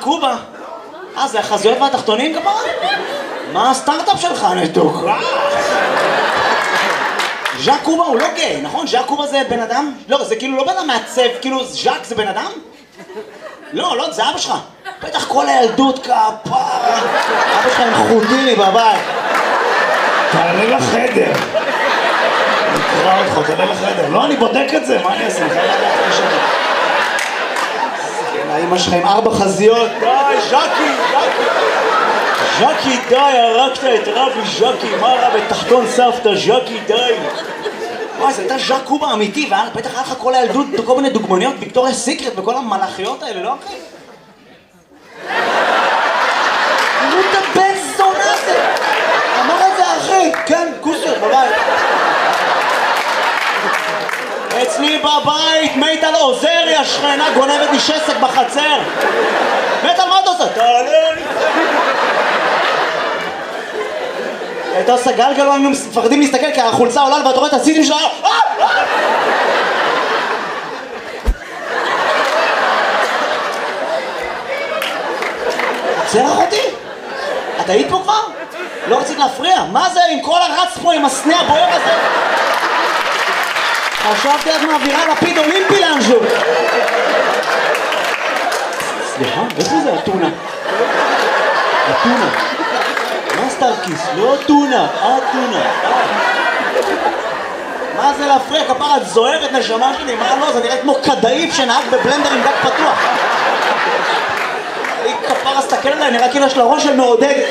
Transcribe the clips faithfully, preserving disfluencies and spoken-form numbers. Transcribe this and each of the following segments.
קובה. אה, זה החזויות והתחתונים כפרה? מה הסטארט-אפ שלך, נתוק? ז'אק קובה הוא לא גיי, נכון? ז'אק קובה זה בן אדם? לא, זה כאילו לא בן אדם מעצב, כאילו ז'אק זה בן אדם? לא, לא, זה אבא שלך. בטח כל הילדות כפרה. אבא שלך עם חוטיני בבית. תעלה לחדר. נקרא אותך, תעלה לחדר. לא, אני בודק את זה, מה אני אעשה? האמא שלך עם ארבע חזיות. די, ז'קי, ז'קי. ז'קי, די, הרגת את רבי ז'קי. מה רע בתחתון סבתא, ז'קי, די. וואי, זה הייתה ז'אק קובה אמיתי, ובטח היה לך כל הילדות, כל מיני דוגמניות, ויקטוריה סיקרט וכל המלאכיות האלה, לא אחי? תראו את הבן זונה הזה! אמר את זה אחי, כן, כוסר, בבית. אצלי בבית, מיטל עוזרי, השכנה גונבת לי שסק בחצר. מיטל, מה אתה עושה? תעלה לי. הייתה עושה גלגל, לא היינו מפחדים להסתכל כי החולצה עולה ואתה רואה את הסיטים שלה. עצר אחותי? את היית פה כבר? לא רצית להפריע? מה זה עם כל הרץ פה עם הסנה הבוער הזה? חשבתי את מעבירה לפיד אולימפי לאנשהו. סליחה, איפה זה הטונה? הטונה. מה סטארקיס? לא טונה, הטונה. מה זה להפריע? כפרה, את זוהרת נשמה שלי, מה לא? זה נראה כמו כדאיף שנהג בבלנדר עם דק פתוח. היא כפרה, סתכל עליה, נראה כאילו יש לה ראש של מעודדת.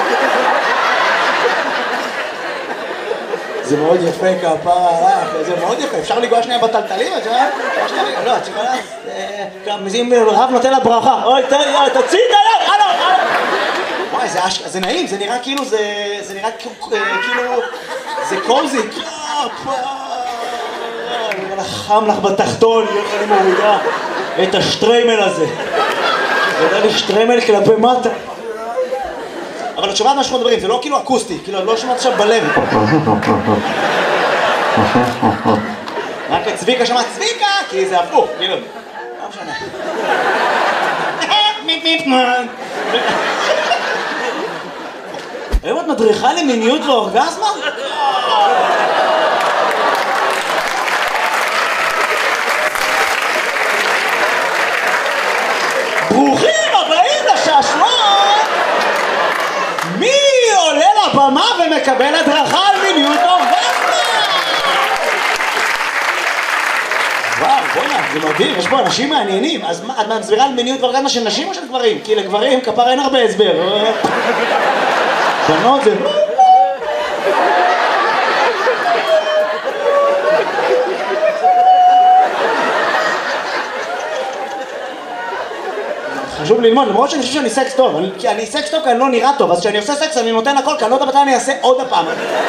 זה מאוד יפה כפרה, זה מאוד יפה, אפשר לגוע שנייה בטלטלים, את יודעת? לא, את שכולה, גם אם רב נותן לה ברכה, אוי, תוציא את היד, הלו, הלו. וואי, זה נעים, זה נראה כאילו, זה נראה כאילו, זה קוזי. חם לך בתחתון, אני מורידה את השטריימל הזה. זה יודע לי שטריימל כלפי מטה. אבל את שומעת מה שאנחנו מדברים, זה לא כאילו אקוסטי, כאילו לא שומעת עכשיו בלב. רק את צביקה שמעת צביקה, כי זה הפוך, כאילו. לא משנה. מיפ מיפ מן. היום את מדריכה למיניות ואורגזמה? ברוכים הבאים לשעשועון! מי עולה לבמה ומקבל הדרכה על מיניות ואורגזמה? וואו, בוא'נה, זה מדהים, יש פה אנשים מעניינים. אז את מסבירה על מיניות ואורגזמה של נשים או של גברים? כי לגברים כפר אין הרבה הסבר. בנות זה... חשוב ללמוד, למרות שאני חושב שאני סקס טוב, כי אני סקס טוב כי אני לא נראה טוב, אז כשאני עושה סקס אני נותן הכל, כי אני לא יודע מתי אני אעשה עוד הפעם.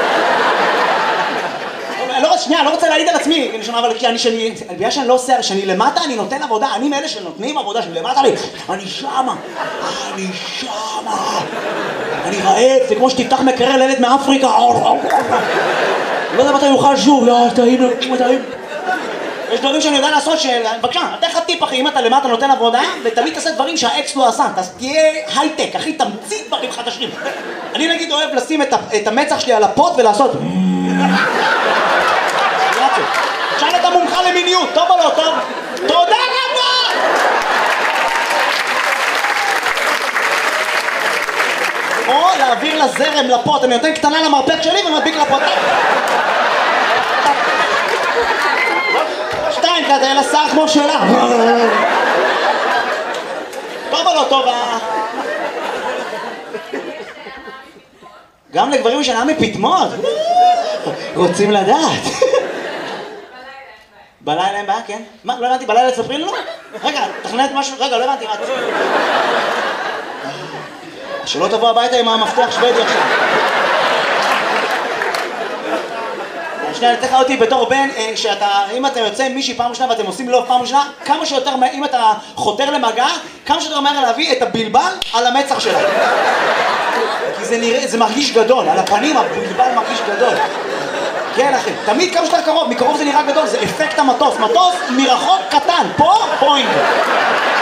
שנייה, אני לא רוצה להעיד על עצמי, אבל בגלל שאני לא עושה, שאני למטה אני נותן עבודה, אני מאלה שנותנים עבודה, שאני למטה לי, אני שמה, אני שמה, אני רעב, זה כמו שתפתח מקרר לילד מאפריקה, לא יודע מתי יוכל שוב, לא, טעים, טעים. יש דברים שאני יודע לעשות של... בבקשה, אתן לך טיפ אחי, אם אתה למטה נותן עבודה, ותמיד תעשה דברים שהאקס לא עשה, תהיה הייטק, אחי, תמציא דברים חדשים. אני נגיד אוהב לשים את המצח שלי על הפוט ולעשות... שאל את המומחה למיניות, טוב או לא טוב? תודה רבה! או להעביר לזרם לפוט, אני נותן קטנה למרפק שלי ומדביק לפוט. שתיים כזה, אלא שר כמו שלה. טוב או לא טוב? גם לגברים שנה מפתמות. רוצים לדעת. בלילה אין בעיה, כן? מה? לא הבנתי, בלילה תספרי לנו? רגע, תכנת משהו, רגע, לא הבנתי, מה? שלא תבוא הביתה עם המפתח שוודי עכשיו. שנייה, אני צריך אותי בתור בן, שאתה, אם אתה יוצא עם מישהי פעם ראשונה ואתם עושים לו פעם ראשונה, כמה שיותר, אם אתה חותר למגע, כמה שיותר מהר להביא את הבלבל על המצח שלה. כי זה נראה, זה מרגיש גדול, על הפנים הבלבל מרגיש גדול. כן אחי, תמיד כמה שיותר קרוב, מקרוב זה נראה גדול, זה אפקט המטוס, מטוס מרחוק קטן, פה פוינט.